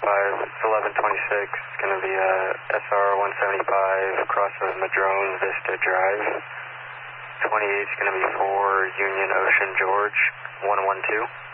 it's 1126. It's going to be SR 175 across of Madrone Vista Drive. 28 is going to be for Union Ocean George 112.